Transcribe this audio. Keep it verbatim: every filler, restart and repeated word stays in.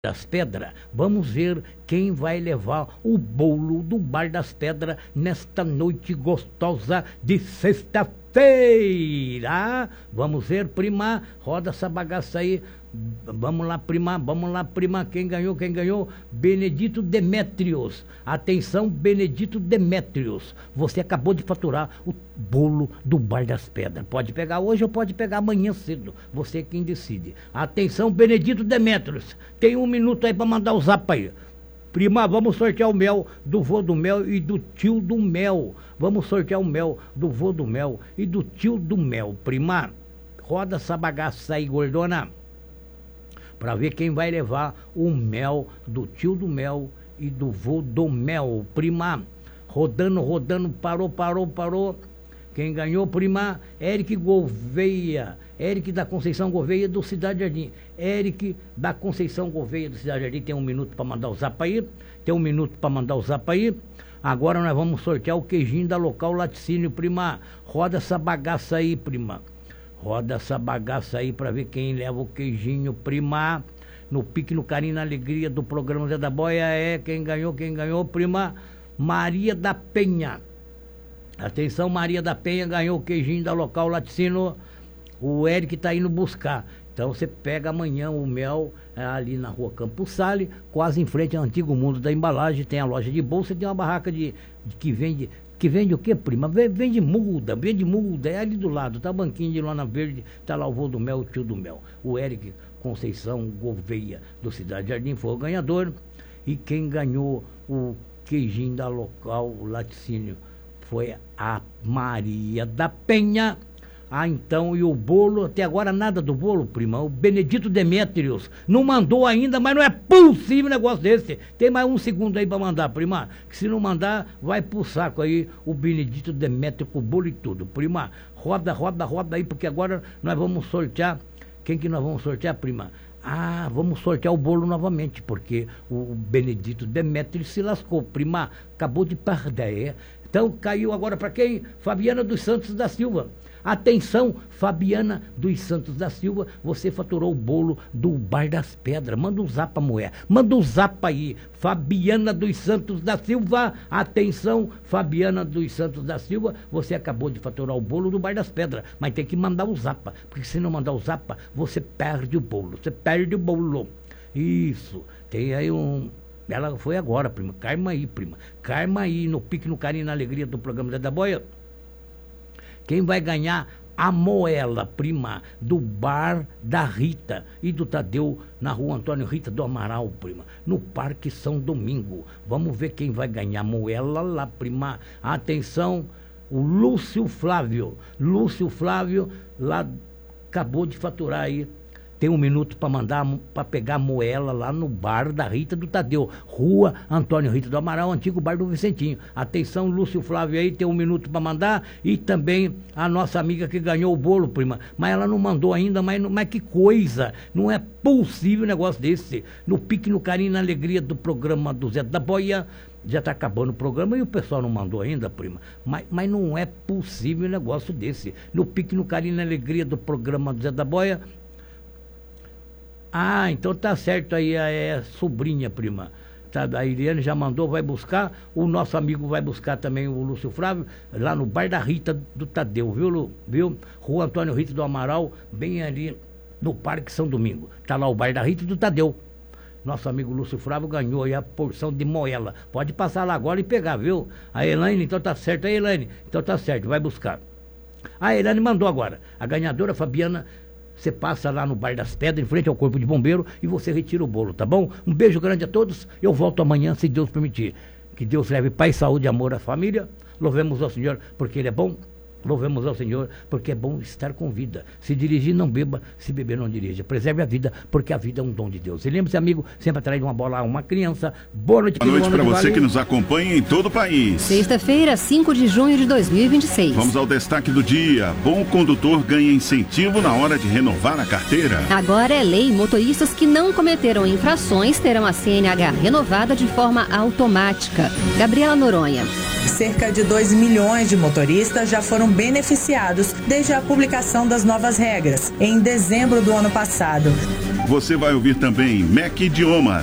das Pedras, vamos ver quem vai levar o bolo do Bar das Pedras nesta noite gostosa de sexta-feira. Vamos ver, prima, roda essa bagaça aí. Vamos lá, prima, vamos lá, prima. Quem ganhou, quem ganhou? Benedito Demétrios. Atenção, Benedito Demétrios. Você acabou de faturar o bolo do Bar das Pedras. Pode pegar hoje ou pode pegar amanhã cedo. Você é quem decide. Atenção, Benedito Demétrios. Tem um minuto aí para mandar o zap aí. Prima, vamos sortear o mel do vô do mel e do tio do mel. Vamos sortear o mel do vô do mel e do tio do mel. Prima, roda essa bagaça aí, gordona, para ver quem vai levar o mel do tio do mel e do vô do mel. Prima, rodando, rodando, parou, parou, parou. Quem ganhou, prima? Eric Gouveia. Eric da Conceição Gouveia do Cidade Jardim. Eric da Conceição Gouveia do Cidade Jardim. Tem um minuto para mandar o zap aí. Tem um minuto para mandar o zap aí. Agora nós vamos sortear o queijinho da Local Laticínio, prima. Roda essa bagaça aí, prima. Roda essa bagaça aí para ver quem leva o queijinho, prima. No pique, no carinho, na alegria do programa Zé da Boia é quem ganhou, quem ganhou, prima. Maria da Penha. Atenção, Maria da Penha ganhou o queijinho da Local Laticínio. O Eric está indo buscar. Então você pega amanhã o mel é, ali na rua Campos Sale, quase em frente ao Antigo Mundo da Embalagem. Tem a loja de bolsa e tem uma barraca de, de que vende... Que vende o quê, prima? Vende muda, vende muda, é ali do lado, tá banquinho de lona verde, tá lá o vô do mel, o tio do mel. O Eric Conceição Gouveia, do Cidade Jardim, foi o ganhador. E quem ganhou o queijinho da Local Laticínio foi a Maria da Penha. Ah, então, e o bolo, até agora nada do bolo, prima. O Benedito Demétrios não mandou ainda, mas não é possível um negócio desse. Tem mais um segundo aí pra mandar, prima. Que se não mandar, vai pro saco aí o Benedito Demétrios com o bolo e tudo. Prima, roda, roda, roda aí, porque agora nós vamos sortear. Quem que nós vamos sortear, prima? Ah, vamos sortear o bolo novamente, porque o Benedito Demétrios se lascou, prima. Acabou de perder. Então, caiu agora para quem? Fabiana dos Santos da Silva. Atenção, Fabiana dos Santos da Silva, você faturou o bolo do Bar das Pedras. Manda um zap pra mulher, manda um zap aí. Fabiana dos Santos da Silva, atenção, Fabiana dos Santos da Silva, você acabou de faturar o bolo do Bar das Pedras, mas tem que mandar o zap, porque se não mandar o zap, você perde o bolo, você perde o bolo. Isso, tem aí um... Ela foi agora, prima, Carma aí, prima, Carma aí, no pique, no carinho, na alegria do programa Zé da Boia. Quem vai ganhar a moela, prima, do Bar da Rita e do Tadeu, na rua Antônio Rita do Amaral, prima, no Parque São Domingo. Vamos ver quem vai ganhar a moela lá, prima. Atenção, o Lúcio Flávio. Lúcio Flávio, lá, acabou de faturar aí. Tem um minuto para mandar, para pegar a moela lá no Bar da Rita do Tadeu, rua Antônio Rita do Amaral, antigo bar do Vicentinho. Atenção, Lúcio Flávio aí, tem um minuto para mandar. E também a nossa amiga que ganhou o bolo, prima. Mas ela não mandou ainda, mas, mas que coisa. Não é possível um negócio desse. No pique, no carinho, na alegria do programa do Zé da Boia. Já está acabando o programa e o pessoal não mandou ainda, prima. Mas, mas não é possível um negócio desse. No pique, no carinho, na alegria do programa do Zé da Boia. Ah, então tá certo aí, é sobrinha, prima. Tá, a Iriane já mandou, vai buscar. O nosso amigo vai buscar também, o Lúcio Flávio, lá no Bar da Rita do Tadeu, viu, Lu? Viu? Rua Antônio Rita do Amaral, bem ali no Parque São Domingo. Tá lá o Bar da Rita do Tadeu. Nosso amigo Lúcio Flávio ganhou aí a porção de moela. Pode passar lá agora e pegar, viu? A Elaine, então tá certo. A Elaine, então tá certo, vai buscar. A Elaine mandou agora. A ganhadora Fabiana... Você passa lá no Bar das Pedras, em frente ao Corpo de Bombeiro, e você retira o bolo, tá bom? Um beijo grande a todos. Eu volto amanhã, se Deus permitir. Que Deus leve paz, saúde e amor à família. Louvemos ao Senhor, porque Ele é bom. Louvemos ao Senhor, porque é bom estar com vida. Se dirigir, não beba. Se beber, não dirija. Preserve a vida, porque a vida é um dom de Deus. E lembre-se, amigo, sempre atrás de uma bola a uma criança. Boa noite. Boa noite para você vale. Que nos acompanha em todo o país. Sexta-feira, cinco de junho de dois mil e vinte e seis. Vamos ao destaque do dia. Bom condutor ganha incentivo na hora de renovar a carteira. Agora é lei. Motoristas que não cometeram infrações terão a C N H renovada de forma automática. Gabriela Noronha. Cerca de dois milhões de motoristas já foram beneficiados desde a publicação das novas regras, em dezembro do ano passado. você vai ouvir também M E C Idiomas.